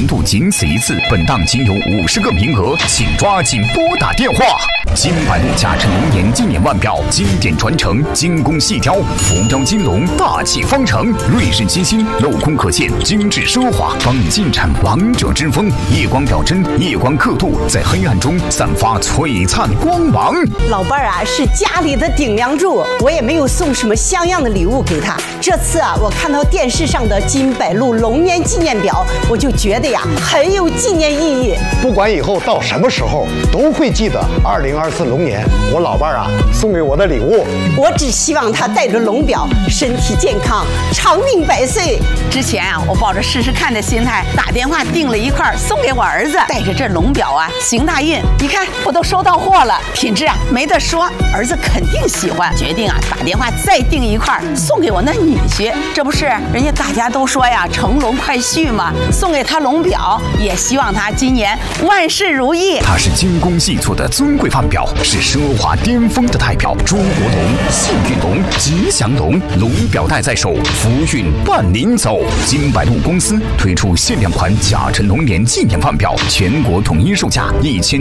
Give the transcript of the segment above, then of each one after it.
年度仅此一次，本档仅有50个名额，请抓紧拨打电话。金百路甲辰龙年纪念腕表，经典传承，精工细雕，浮雕金龙，大气方程，瑞士清新，镂空可见，精致奢华，帮你尽展王者之风。夜光表针，夜光刻度，在黑暗中散发璀璨光芒。 老伴儿啊，是家里的顶梁柱，我也没有送什么像样的礼物给他。这次啊，我看到电视上的金百路龙年纪念表，我就觉得呀，很有纪念意义。 不管以后到什么时候，都会记得2024龙年我老伴儿啊送给我的礼物。 我只希望他戴着龙表，身体健康，长命百岁。 之前啊，我抱着试试看的心态，打电话订了一块送给我儿子，带着这龙表啊，行大运。你看，我都收到货了，品质啊没得说，儿子肯定喜欢。决定啊，打电话再订一块送给我那女婿。这不是人家大家都说呀，乘龙快婿嘛，送给他龙表，也希望他今年万事如意。 它是精工细作的尊贵腕表，是奢华巅峰的代表。诸国龙、幸运龙、吉祥龙，龙表带在手，福运伴您走。金百路公司推出限量款甲辰龙年纪念腕表，全国统一售价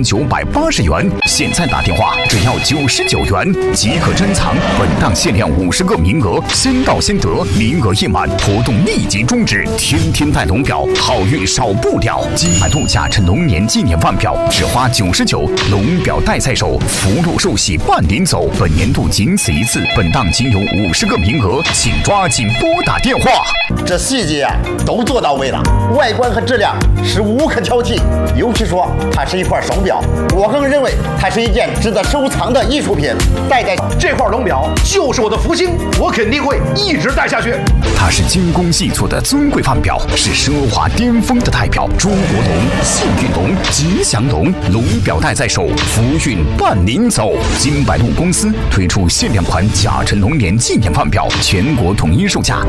1980元，现在打电话只要99元即可珍藏。本档限量50个名额，先到先得，名额一满，活动立即终止。天天戴龙表，好运少不了。金百路甲辰龙年纪念腕表只花99，龙表带在手，福禄寿喜伴您走。本年度仅此一次，本档仅有50个名额，请抓紧拨打电话。 这细节啊都做到位了，外观和质量是无可挑剔。尤其说它是一块手表，我更认为它是一件值得收藏的艺术品。戴在这块龙表就是我的福星，我肯定会一直戴下去。 它是精工细作的尊贵腕表，是奢华巅峰的代表。诸国龙、幸运龙、吉祥龙，龙表带在手，福运伴您走。金百路公司推出限量款甲辰龙年纪念腕表，全国统一售价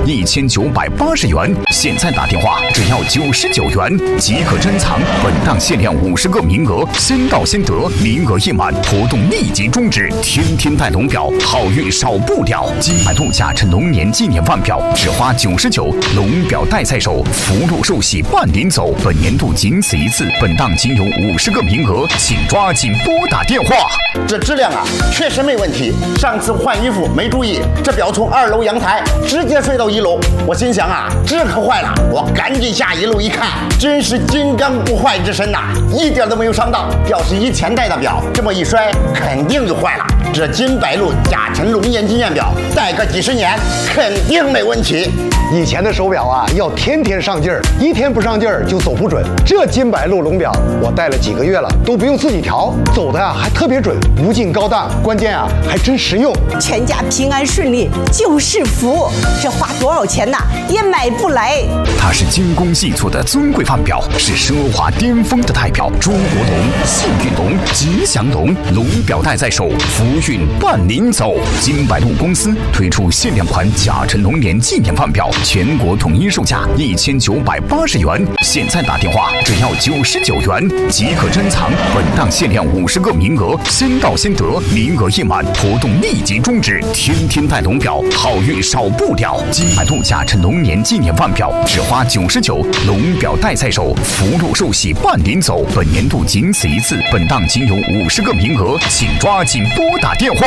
1980元，现在打电话只要99元即可珍藏。本档限量50个名额，先到先得，名额一满，活动立即终止。天天戴龙表，好运少不了。金百路甲辰龙年纪念腕表只花99，龙表带在手，福禄寿喜伴您走。本年度仅此一次，本档仅有50个名额，请抓紧拨打电话。 这质量啊确实没问题。上次换衣服没注意，这表从2楼阳台直接摔到1楼，我心想啊，这可坏了。我赶紧下1楼一看，真是金刚不坏之身呐，一点都没有伤到。要是以前戴的表，这么一摔，肯定就坏了。这金百路甲辰龙年纪念表，戴个几十年，肯定没问题。 以前的手表啊，要天天上劲儿，一天不上劲儿就走不准。这金百路龙表，我戴了几个月了，都不用自己调，走的啊还特别准，无尽高档，关键啊还真实用。 全家平安顺利就是福，这花多少钱呐也买不来。 它是精工细作的尊贵腕表，是奢华巅峰的代表。诸国龙、幸运龙、吉祥龙，龙表带在手，福运伴您走。金百路公司推出限量款甲辰龙年纪念腕表，全国统一售价1980元，现在打电话只要99元即可珍藏。本档限量50个名额，先到先得，名额一满，活动立即终止。天天戴龙表，好运少不了。金百路甲辰龙年纪念腕表只花99，龙表带在手，福禄寿喜伴您走。本年度仅此一次，本档仅有50个名额，请抓紧拨打电话。